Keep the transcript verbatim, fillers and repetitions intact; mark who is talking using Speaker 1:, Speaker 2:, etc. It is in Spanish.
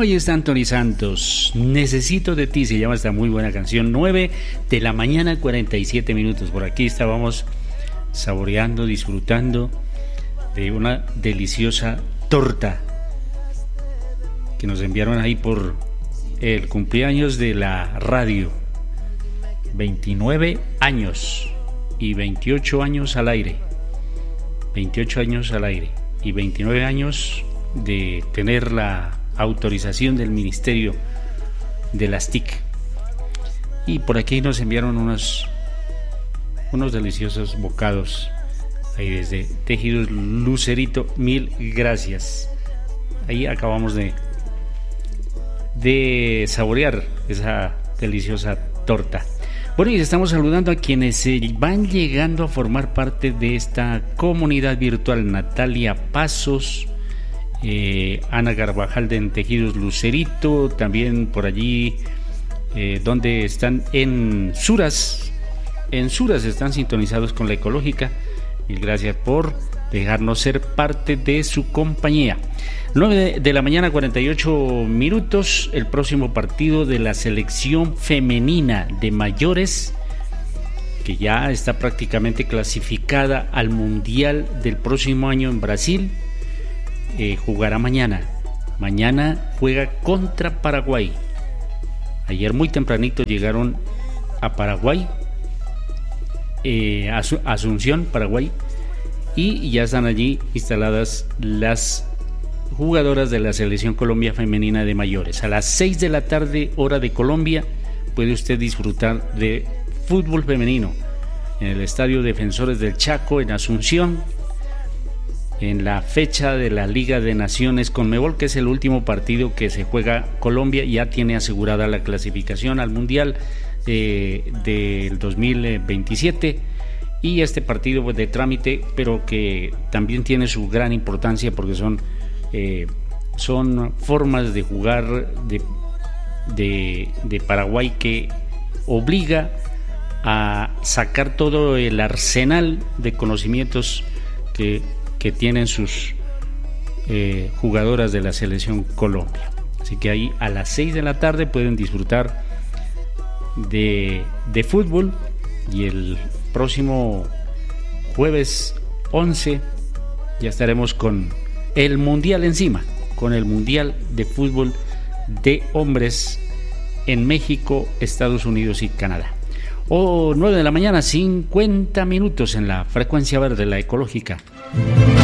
Speaker 1: ahí está Anthony Santos. Necesito de ti, se llama esta muy buena canción. nueve de la mañana, cuarenta y siete minutos. Por aquí estábamos saboreando, disfrutando de una deliciosa torta que nos enviaron ahí por el cumpleaños de la radio. veintinueve años y veintiocho años al aire. veintiocho años al aire y veintinueve años de tener la autorización del Ministerio de las T I C. Y por aquí nos enviaron unos unos deliciosos bocados ahí desde Tejidos Lucerito. Mil gracias. Ahí acabamos de de saborear esa deliciosa torta. Bueno, y estamos saludando a quienes se van llegando a formar parte de esta comunidad virtual. Natalia Pasos, eh, Ana Carvajal de Tejidos Lucerito, también por allí eh, donde están en Suras, en Suras están sintonizados con la Ecológica. Mil gracias por dejarnos ser parte de su compañía. nueve de la mañana, cuarenta y ocho minutos. El próximo partido de la selección femenina de mayores, que ya está prácticamente clasificada al Mundial del próximo año en Brasil, eh, jugará mañana. Mañana juega contra Paraguay. Ayer muy tempranito llegaron a Paraguay, eh, a Asunción, Paraguay, y ya están allí instaladas las jugadoras de la Selección Colombia Femenina de Mayores. A las seis de la tarde, hora de Colombia, puede usted disfrutar de fútbol femenino en el Estadio Defensores del Chaco, en Asunción, en la fecha de la Liga de Naciones Conmebol, que es el último partido que se juega Colombia. Ya tiene asegurada la clasificación al Mundial eh, del dos mil veintisiete. Y este partido pues, de trámite, pero que también tiene su gran importancia porque son, eh, son formas de jugar de, de, de Paraguay que obliga a sacar todo el arsenal de conocimientos que, que tienen sus eh, jugadoras de la Selección Colombia. Así que ahí a las seis de la tarde pueden disfrutar de, de fútbol, y el próximo jueves once ya estaremos con el Mundial encima, con el Mundial de Fútbol de Hombres en México, Estados Unidos y Canadá. O nueve de la mañana, cincuenta minutos en la frecuencia verde, la Ecológica.